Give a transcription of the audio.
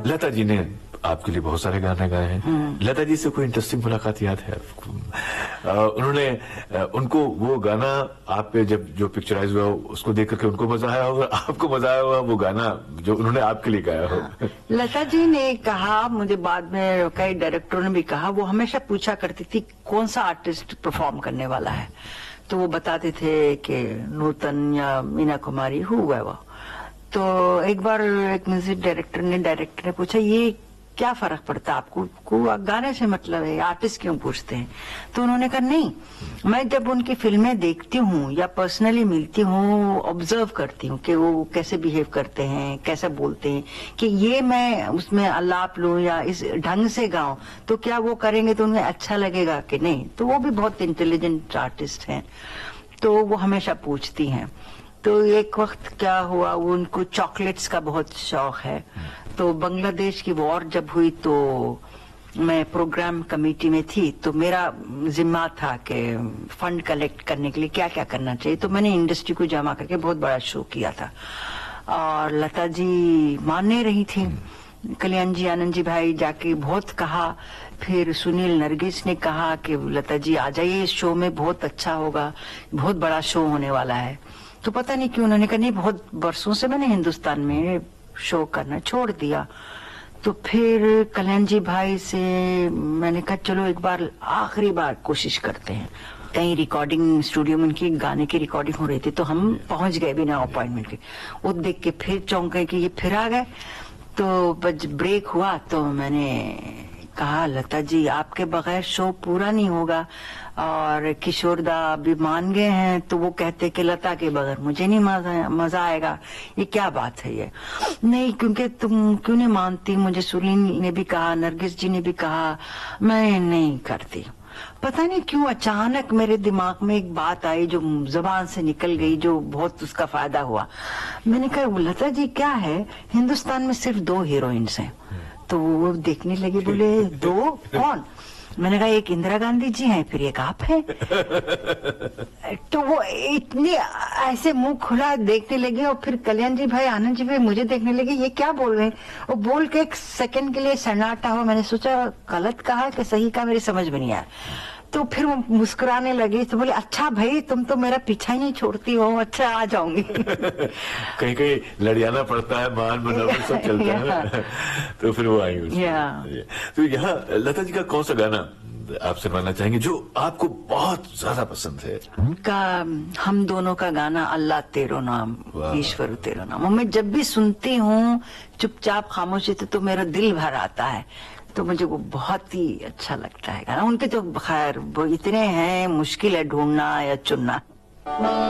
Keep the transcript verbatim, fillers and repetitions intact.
लता जी ने आपके लिए बहुत सारे गाने गाए हैं। लता जी से कोई इंटरेस्टिंग मुलाकात याद है आपको? आ, उन्होंने आ, उनको वो गाना आप पे जब जो पिक्चराइज हुआ उसको देख करके उनको मजा आया होगा, आपको मजा आया होगा वो गाना जो उन्होंने आपके लिए गाया हो? लता जी ने कहा, मुझे बाद में कई डायरेक्टरों ने भी कहा, वो हमेशा पूछा करती थी कौन सा आर्टिस्ट परफॉर्म करने वाला है, तो वो बताते थे कि नूतन या मीना कुमारी हुआ वो। तो एक बार एक म्यूजिक डायरेक्टर ने डायरेक्टर ने पूछा ये क्या फर्क पड़ता है आपको, को गाने से मतलब है, आर्टिस्ट क्यों पूछते हैं? तो उन्होंने कहा नहीं, मैं जब उनकी फिल्में देखती हूँ या पर्सनली मिलती हूँ, ऑब्जर्व करती हूँ कि वो कैसे बिहेव करते हैं, कैसे बोलते हैं, कि ये मैं उसमें अल्लाप लूं या इस ढंग से गाऊं तो क्या वो करेंगे तो उन्हें अच्छा लगेगा कि नहीं। तो वो भी बहुत इंटेलिजेंट आर्टिस्ट हैं, तो वो हमेशा पूछती हैं। तो एक वक्त क्या हुआ, वो उनको चॉकलेट्स का बहुत शौक है, तो बांग्लादेश की वॉर जब हुई तो मैं प्रोग्राम कमेटी में थी, तो मेरा जिम्मा था कि फंड कलेक्ट करने के लिए क्या क्या करना चाहिए। तो मैंने इंडस्ट्री को जमा करके बहुत बड़ा शो किया था, और लता जी मान नहीं रही थी। कल्याण जी, आनंद जी भाई जाके बहुत कहा, फिर सुनील नरगिस ने कहा कि लता जी आ जाइए इस शो में, बहुत अच्छा होगा, बहुत बड़ा शो होने वाला है। तो पता नहीं क्यों उन्होंने कहा नहीं, बहुत बरसों से मैंने हिंदुस्तान में शो करना छोड़ दिया। तो फिर कल्याण जी भाई से मैंने कहा चलो एक बार आखिरी बार कोशिश करते हैं। कहीं रिकॉर्डिंग स्टूडियो में उनकी गाने की रिकॉर्डिंग हो रही थी, तो हम पहुंच गए बिना अपॉइंटमेंट के। वो देख के फिर चौंक गए कि ये फिर आ गए। तो बस ब्रेक हुआ तो मैंने कहा लता जी आपके बगैर शो पूरा नहीं होगा, और किशोर दा अभी मान गए हैं, तो वो कहते कि लता के बगैर मुझे नहीं मजा मजा आएगा। ये क्या बात है ये? नहीं, क्योंकि तुम क्यों नहीं मानती? मुझे सुनील ने भी कहा, नरगिस जी ने भी कहा, मैं नहीं करती। पता नहीं क्यों अचानक मेरे दिमाग में एक बात आई जो जबान से निकल गई, जो बहुत उसका फायदा हुआ। मैंने कहा लता जी क्या है, हिंदुस्तान में सिर्फ दो हीरोइंस हैं। तो वो देखने लगे, बोले दो कौन? मैंने कहा एक इंदिरा गांधी जी हैं, फिर एक आप हैं। तो वो इतने ऐसे मुंह खुला देखने लगे, और फिर कल्याण जी भाई, आनंद जी भाई मुझे देखने लगे, ये क्या बोल रहे हैं। वो बोल के एक सेकंड के लिए सन्नाटा हुआ। मैंने सोचा गलत कहा कि सही कहा, मेरी समझ में नहीं आया। तो फिर वो मुस्कुराने लगे, तो बोले अच्छा भाई तुम तो मेरा पीछा ही नहीं छोड़ती हो, अच्छा आ जाऊंगी। कहीं कहीं लड़ियाना पड़ता है, मान मनोरंजन सब चलता है। तो फिर वो आई उसमें। तो यहाँ लता जी का कौन सा गाना आपसे मानना चाहेंगे जो आपको बहुत ज्यादा पसंद है? का हम दोनों का गाना, अल्लाह तेरो नाम ईश्वर तेरो नाम, मैं जब भी सुनती हूँ चुपचाप खामोशी तो, तो मेरा दिल भर आता है। तो मुझे वो बहुत ही अच्छा लगता है गाना। उनके तो खैर वो इतने हैं, मुश्किल है ढूंढना या चुनना।